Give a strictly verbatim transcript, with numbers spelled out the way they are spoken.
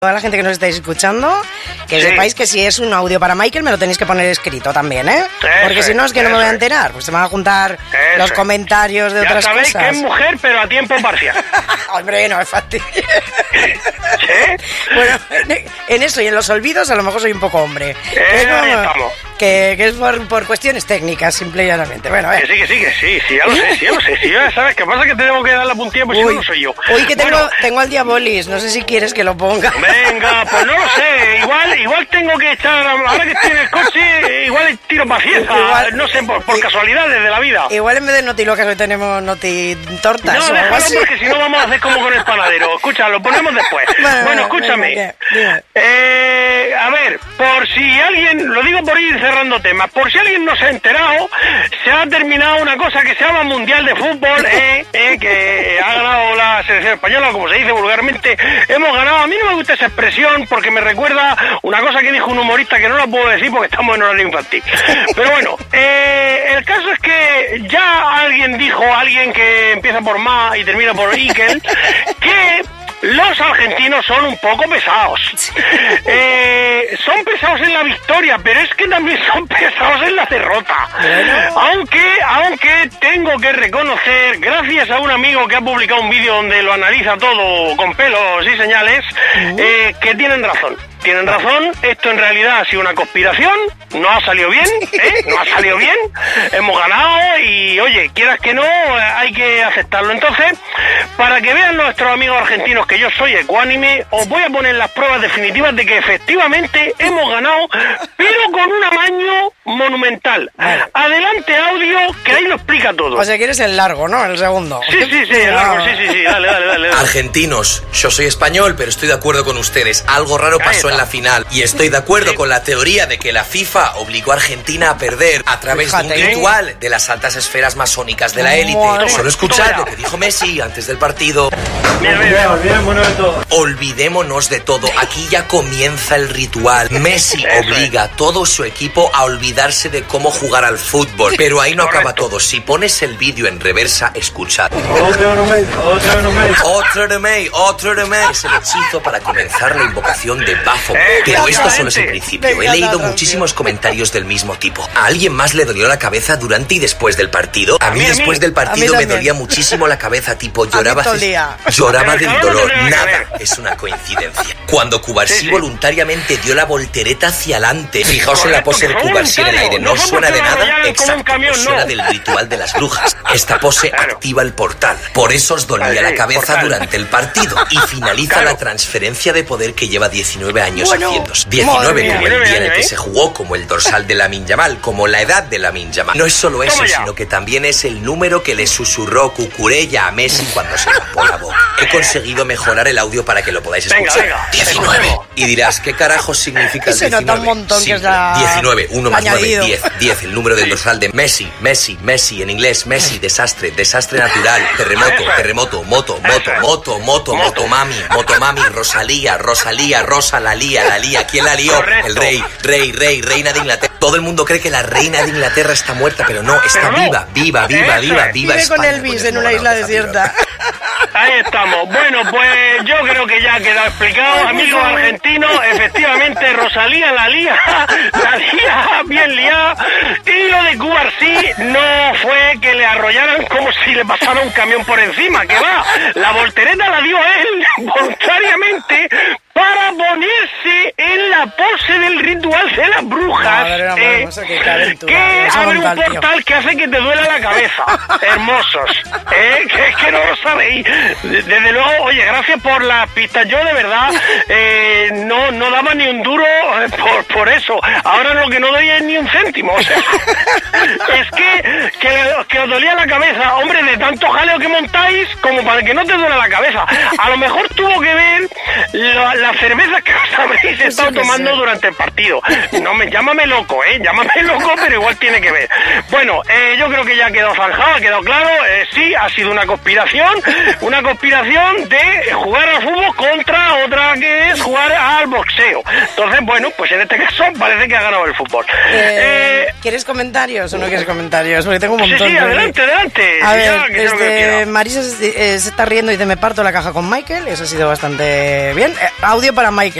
Toda la gente que nos estáis escuchando, que sí. sepáis que si es un audio para Michael me lo tenéis que poner escrito también, ¿eh? Eso Porque si no es que no me voy a enterar, pues se me van a juntar eso los comentarios de ya otras sabéis cosas. Que es mujer, pero a tiempo parcial. Hombre, no es fácil. ¿Sí? Bueno, en eso y en los olvidos a lo mejor soy un poco hombre. Eh, que, es como- ahí estamos. que, que es por, por cuestiones técnicas, simple y llanamente. Bueno, a ver. Que sí, que sí, que sí, sí, ya lo sé, sí, ya lo sé. Sí, ya sabes, que pasa que tenemos que dar la puntilla, pues si no, no soy yo. Hoy que tengo, Bueno, tengo al Diabolis, no sé si quieres que lo ponga. venga, pues no lo sé, igual igual tengo que echar, ahora que estoy en el coche, igual tiro para fiesta, Igual- no sé, por, por casualidades de la vida. Igual en vez de notilocas hoy tenemos notitortas No, o algo déjalo así. porque si no vamos a hacer como con el panadero. Escucha, lo ponemos después. Bueno, Bueno, bueno, escúchame. venga, ¿qué? Dime. Eh, a ver, por si alguien, lo digo por ir cerrando temas, por si alguien no se ha enterado, se ha terminado una cosa que se llama Mundial de Fútbol, eh, eh, que ha ganado la selección española, como se dice vulgarmente. Hemos ganado. A mí no me gusta esa expresión porque me recuerda una cosa que dijo un humorista que no la puedo decir porque estamos en horario infantil. Pero bueno, eh, el caso es que ya alguien dijo, alguien que empieza por Ma y termina por Ikel, que los argentinos son un poco pesados. Eh, son pesados en la victoria, pero es que también son pesados en la derrota. Aunque, aunque tengo que reconocer, gracias a un amigo que ha publicado un vídeo donde lo analiza todo con pelos y señales, eh, que tienen razón. Tienen razón, esto en realidad ha sido una conspiración, no ha salido bien, ¿eh? No ha salido bien, hemos ganado y, oye, quieras que no, hay que aceptarlo. Entonces, para que vean nuestros amigos argentinos que yo soy ecuánime, os voy a poner las pruebas definitivas de que efectivamente hemos ganado, pero con un amaño monumental. Vale. Adelante audio, que ahí lo explica todo. O sea, quieres el largo, ¿no? El segundo. Sí, sí, sí, el largo, sí, sí, sí, dale, dale, dale. dale. Argentinos, yo soy español, pero estoy de acuerdo con ustedes. Algo raro Ahí pasó está. en la final. Y estoy de acuerdo Sí. con la teoría de que la FIFA obligó a Argentina a perder a través Fíjate. de un ritual de las altas esferas masónicas de la élite. Madre. Solo escuchad Toma. lo que dijo Messi antes del partido. Mira, mira, mira. Olvidémonos de todo. Aquí ya comienza el ritual. Messi Eso obliga a todo su equipo a olvidarse de cómo jugar al fútbol. Pero ahí no acaba Correcto. todo. Si pones el vídeo en reversa, escuchad. Otro no me, otro no me. Otro de May, otro de May. Es el hechizo para comenzar la invocación de Baphomet. Eh, Pero esto solo es el exactamente. principio. He Venga, leído otra, muchísimos comentarios del mismo tipo. ¿A alguien más le dolió la cabeza durante y después del partido? A mí mí, a mí. después del A mí partido me también. dolía muchísimo la cabeza, tipo lloraba. todo el día. Lloraba Pero del cada uno dolor. tiene que Nada. ver. Es una coincidencia. Cuando Cubarsí Sí, sí. voluntariamente dio la voltereta hacia adelante. Fijaos en la Correcto, pose de que fue Cubarsí en el voluntario. aire. ¿No No fue suena de porque lo nada? arrollaron como un Exacto. camión, Suena no. del ritual de las brujas. Esta pose Claro. activa el portal. Por eso os dolía Ahí, la cabeza portal. durante el partido. Y finaliza Claro. la transferencia de poder que lleva diecinueve años Bueno, haciéndose. madre diecinueve mía. como el día en el diecinueve que años, se ¿eh? jugó, como el dorsal de Lamine Yamal, como la edad de Lamine Yamal. No es solo eso, Toma ya. sino que también es el número que le susurró Cucurella a Messi cuando se tapó la boca. He conseguido mejorar el audio para que lo podáis Venga, escuchar. venga. diecinueve. Y dirás, ¿qué carajo significa el Se nota diecinueve? un montón que Simple. es la- diecinueve, uno más nueve, añadido. diez, diez, el número del dorsal de Messi, Messi, Messi, en inglés, Messi, desastre, desastre natural, terremoto, Eso es. terremoto, moto, moto, Eso es. moto, moto, Moto. motomami, motomami, Rosalía, Rosalía, Rosa, la lía, la lía, ¿quién la lió? Correcto. El rey, rey, rey, reina de Inglaterra. Todo el mundo cree que la reina de Inglaterra está muerta, pero no, está Pero no. viva, viva, viva, Eso viva, es. viva Vive con España, Elvis el en una isla monarca, viva. desierta. Ahí estamos. Bueno, pues yo creo que ya ha quedado explicado, amigos argentinos. Efectivamente, Rosalía la lía, la lía bien liada. Y lo de Cubarsí no fue que le arrollaran como si le pasara un camión por encima, que va. La voltereta la dio él voluntariamente para ponerse en la pose del ritual de las brujas. Madre mía, eh, hermoso, qué calentura, que vamos a abre un contar, tío. portal que hace que te duela la cabeza. Hermosos. ¿Eh? Que es que no lo sabéis. Desde luego, oye, gracias por las pistas. Yo de verdad eh, no, no daba ni un duro eh, por, por eso. Ahora lo que no doy es ni un céntimo. O sea, es que, que, que os dolía la cabeza. Hombre, de tanto jaleo que montáis, como para que no te duela la cabeza. A lo mejor tuvo que ver la- las cervezas que os habréis estado que tomando sé. durante durante el partido. No me, llámame loco, ¿eh? Llámame loco, pero igual tiene que ver. Bueno, eh, yo creo que ya quedó zanjado, ha quedado claro. Eh, sí, ha sido una conspiración, una conspiración de jugar al fútbol contra otra que es jugar al boxeo. Entonces, bueno, pues en este caso parece que ha ganado el fútbol. Eh, Eh, ¿Quieres comentarios o no quieres comentarios? Porque tengo un sí, montón. sí, de- adelante, adelante. A Ya, ver, que sea lo que desde quiera. Marisa se, eh, se está riendo y dice, me parto la caja con Michael. Eso ha sido bastante bien. Eh, audio para Michael.